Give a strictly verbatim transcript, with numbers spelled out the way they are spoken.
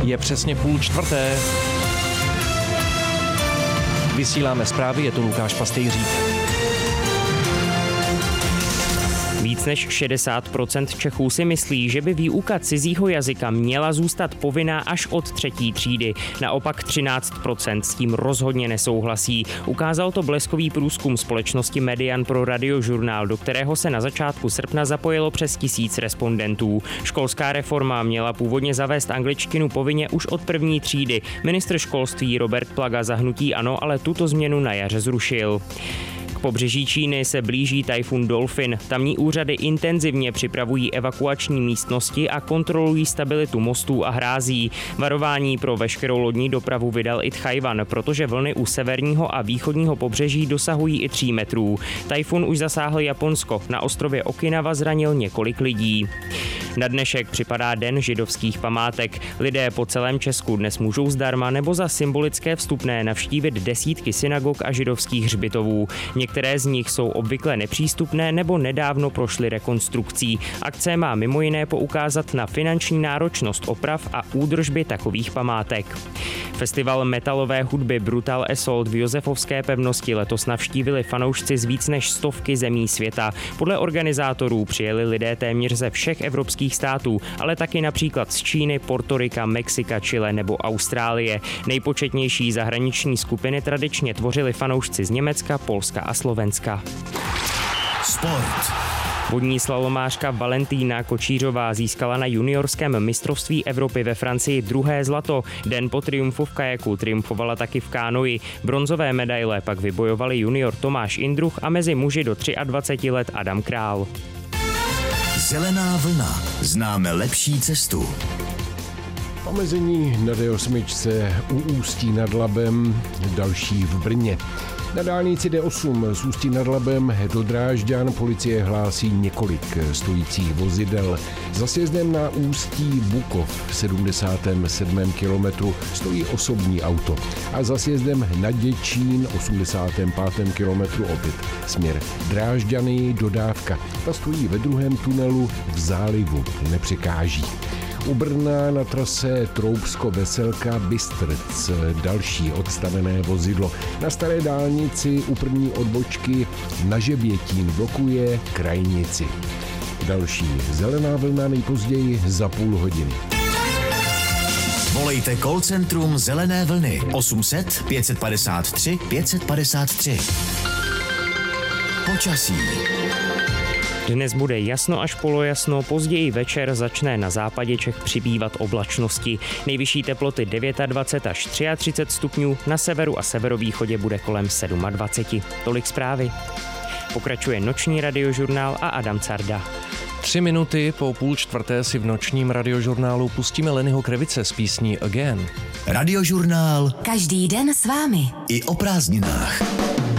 Je přesně půl čtvrté. Vysíláme zprávy, je to Lukáš Pastejřík. Víc než šedesát procent Čechů si myslí, že by výuka cizího jazyka měla zůstat povinná až od třetí třídy. Naopak třináct procent s tím rozhodně nesouhlasí. Ukázal to bleskový průzkum společnosti Median pro Radiožurnál, do kterého se na začátku srpna zapojilo přes tisíc respondentů. Školská reforma měla původně zavést angličtinu povinně už od první třídy. Ministr školství Robert Plaga za hnutí ANO ale tuto změnu na jaře zrušil. Pobřeží Číny se blíží tajfun Dolphin. Tamní úřady intenzivně připravují evakuační místnosti a kontrolují stabilitu mostů a hrází. Varování pro veškerou lodní dopravu vydal i Tchaj-wan, protože vlny u severního a východního pobřeží dosahují i tří metrů. Tajfun už zasáhl Japonsko. Na ostrově Okinawa zranil několik lidí. Na dnešek připadá Den židovských památek. Lidé po celém Česku dnes můžou zdarma nebo za symbolické vstupné navštívit desítky synagog a židovských hřbitovů. Některé z nich jsou obvykle nepřístupné nebo nedávno prošly rekonstrukcí. Akce má mimo jiné poukázat na finanční náročnost oprav a údržby takových památek. Festival metalové hudby Brutal Assault v Josefovské pevnosti letos navštívili fanoušci z víc než stovky zemí světa. Podle organizátorů přijeli lidé téměř ze všech evropských států, ale taky například z Číny, Portorika, Mexika, Chile nebo Austrálie. Nejpočetnější zahraniční skupiny tradičně tvořili fanoušci z Německa, Polska a Slovenska. Sport. Vodní slalomářka Valentína Kočířová získala na juniorském mistrovství Evropy ve Francii druhé zlato. Den po triumfu v kajaku triumfovala taky v kánoji. Bronzové medaile pak vybojovali junior Tomáš Indruch a mezi muži do dvaceti tří let Adam Král. Zelená vlna. Známe lepší cestu. Omezení na D osm u Ústí nad Labem, další v Brně. Na dálnici D osm z Ústí nad Labem do Drážďan policie hlásí několik stojících vozidel. Za sjezdem na Ústí Bukov v sedmdesátém sedmém kilometru stojí osobní auto. A za sjezdem na Děčín v osmdesátém pátém kilometru opět směr Drážďany dodávka. Ta stojí ve druhém tunelu v zálivu, nepřekáží. U Brna na trase Troubsko-Veselka-Bystrc další odstavené vozidlo. Na staré dálnici u první odbočky na Žebětín blokuje krajnici. Další zelená vlna nejpozději za půl hodiny. Volejte call centrum Zelené vlny osm set pět padesát tři pět padesát tři. Počasí. Dnes bude jasno až polojasno, později večer začne na západě Čech přibývat oblačnosti. Nejvyšší teploty dvacet devět až třicet tři stupňů, na severu a severovýchodě bude kolem dvacet sedm. Tolik zprávy. Pokračuje noční radiožurnál a Adam Carda. Tři minuty po půl čtvrté si v nočním radiožurnálu pustíme Lennyho Krevice s písní Again. Radiožurnál. Každý den s vámi. I o prázdninách.